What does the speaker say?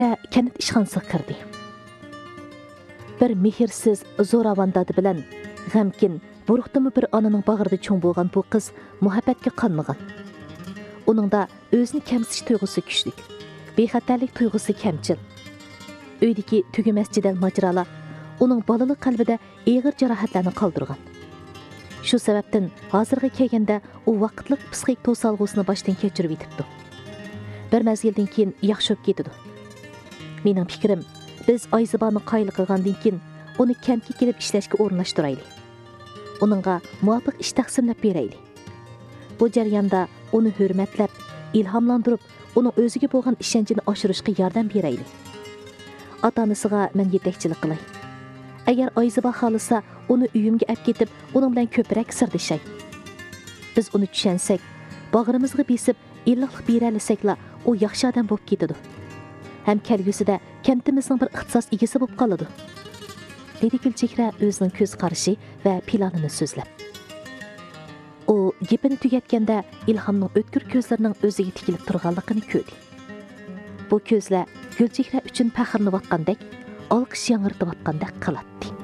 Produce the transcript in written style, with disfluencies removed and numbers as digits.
Kenneth ishxonasiga kirdi. Bir mehrsiz zo'ravon dadi bilan g'amkin, buruqdimi bir onaning bag'rida cho'ng bo'lgan bu qiz muhabbatga qanmagan. Uningda o'zini kamsitish tuyg'usi kuchli, bexatarlik tuyg'usi kamchil. Uydagi tugamas jidal majralar uning bolalik qalbida og'ir jarohatlarni qoldirgan. Shu sababdan hozirga kelganda u vaqtlik psixik to'salg'usini boshdan kechirib yetibdi. Bir mezgildan keyin yaxshi bo'lib ketdi. Mening fikrim, biz Ayzibani qayli qilgandan keyin uni kentga kelib ishlashga o'rinlashtiraylik. Uningga muvofiq ish taqsimlab beraylik. Bu jarayonda uni hurmatlab, ilhomlantirib, uning o'ziga bo'lgan ishonchini oshirishga yordam beraylik. Ota-onasiga men yetakchilik qilay. Agar Ayziba xolisa, uni uyimga olib ketib, uning bilan ko'proq sirdishay. Biz uni tushunsak, bag'rimizga besib, illiqlik beralisakla, u yaxshi odam bo'lib ketadi. Ham kelgusida kentimizning bir ixtisos egasi bo'lib qoladi. Dedi Gulchehra o'zining ko'z qarashi va planini so'zlab. U gapini tugatganda Ilhomning o'tkir ko'zlarining o'ziga tikilib turganligini ko'rdi. Bu ko'zlar Gulchehra uchun faxrlanayotgandek, olqish yangirtayotgandek qiladi.